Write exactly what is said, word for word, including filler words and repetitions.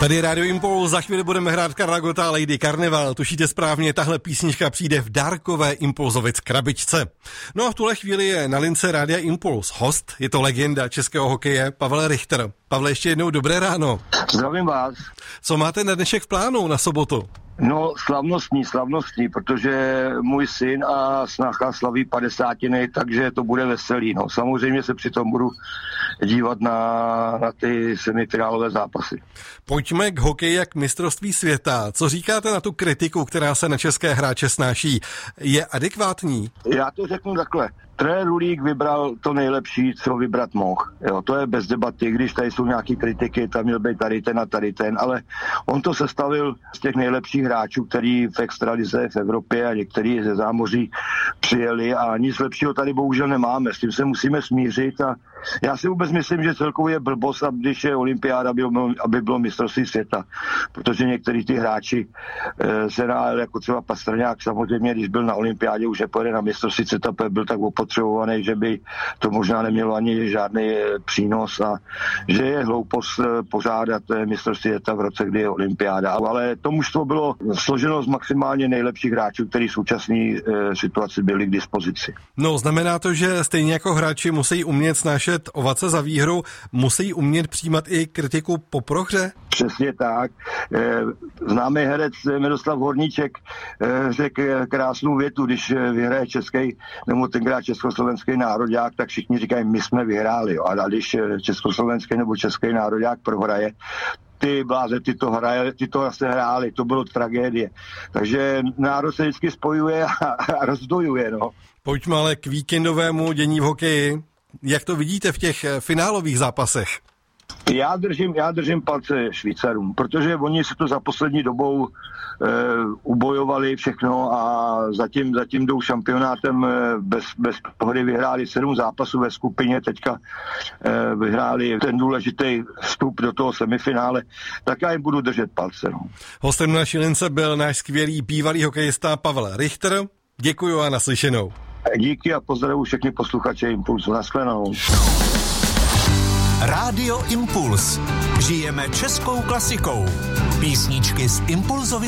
Tady je Radio Impuls, za chvíli budeme hrát Karla Gotta a Lady Carnival. Tušíte správně, tahle písnička přijde v dárkové Impulzovic krabičce. No a v tuhle chvíli je na lince Rádia Impuls host, je to legenda českého hokeje Pavel Richter. Pavle, ještě jednou dobré ráno. Zdravím vás. Co máte na dnešek v plánu na sobotu? No, slavnostní, slavnostní, protože můj syn a snacha slaví padesátiny, takže to bude veselý. No, samozřejmě se přitom budu dívat na, na ty semifinálové zápasy. Pojďme k hokeji jak mistrovství světa. Co říkáte na tu kritiku, která se na české hráče snáší? Je adekvátní? Já to řeknu takhle. Trenér Rulík vybral to nejlepší, co vybrat mohl. Jo, to je bez debaty, když tady jsou nějaký kritiky, tam měl být tady ten a tady ten, ale on to sestavil z těch nejlepších hráčů, který v extralize v Evropě a některý ze zámoří přijeli a nic lepšího tady bohužel nemáme. S tím se musíme smířit a já si vůbec myslím, že celkově je blbost, když je olympiáda, aby bylo, aby bylo mistrovství světa, protože některý ty hráči e, se na, jako třeba Pastrňák, samozřejmě, když byl na olympiádě, už nepojede na mistrovství světa, byl tak opotřebovaný, že by to možná nemělo ani žádný přínos a že je hloupost pořádat mistrovství světa v roce, kdy je olympiáda. Ale to mužstvo bylo složeno z maximálně nejlepších hráčů, kteří v současné e, situaci byli k dispozici. No, znamená to, že stejně jako hráči musí umět snášet ovace za výhru, musí umět přijímat i kritiku po prohře? Přesně tak. Známý herec Miroslav Horníček řekl krásnou větu, když vyhraje český, nebo tenkrát československý nároďák, tak všichni říkají, my jsme vyhráli. Jo. A když československý nebo český nároďák prohraje, ty bláze, ty to, hraje, ty to vlastně hráli, to bylo tragédie. Takže národ se vždycky spojuje a, a rozdojuje. No. Pojďme ale k víkendovému dění v hokeji. Jak to vidíte v těch finálových zápasech? Já držím, já držím palce Švýcarům, protože oni si to za poslední dobou e, ubojovali všechno a zatím, zatím jdou šampionátem bez, bez pohody, vyhráli sedm zápasů ve skupině, teďka e, vyhráli ten důležitý vstup do toho semifinále, tak já jim budu držet palce. No. Hostem naší lince byl náš skvělý bývalý hokejista Pavel Richter. Děkuju a naslyšenou. Díky a pozdravuji všechny posluchače Impulsu. Naschledanou. Rádio Impuls. Žijeme českou klasikou. Písničky z Impulzovy